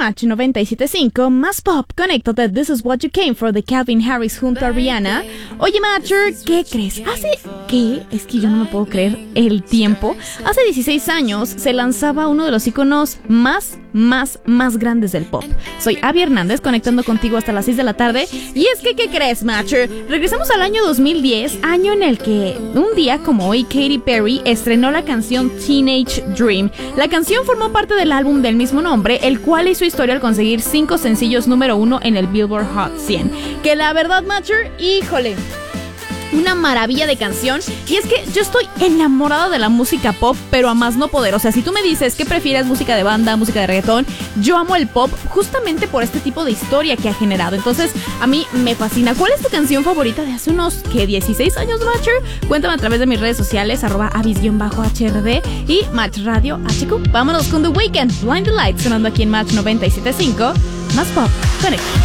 Match 97.5, más pop, conéctate, This Is What You Came For de Calvin Harris junto a Rihanna. Oye, Matcher, ¿qué crees? Es que yo no me puedo creer el tiempo. Hace 16 años se lanzaba uno de los íconos más grandes del pop. Soy Abby Hernández, conectando contigo hasta las 6 de la tarde. Y es que, ¿qué crees, Matcher? Regresamos al año 2010, año en el que, un día como hoy, Katy Perry estrenó la canción Teenage Dream. La canción formó parte del álbum del mismo nombre, el cual hizo historia al conseguir 5 sencillos número 1 en el Billboard Hot 100. Que la verdad, Matcher, híjole, una maravilla de canción. Y es que yo estoy enamorada de la música pop, pero a más no poder. O sea, si tú me dices que prefieres música de banda, música de reggaetón, yo amo el pop justamente por este tipo de historia que ha generado. Entonces, a mí me fascina. ¿Cuál es tu canción favorita de hace unos, 16 años, Matcher? Cuéntame a través de mis redes sociales, @avis_HRD y Match Radio HQ. Vámonos con The Weeknd, Blind the Lights, sonando aquí en Match 97.5. Más pop, conecta.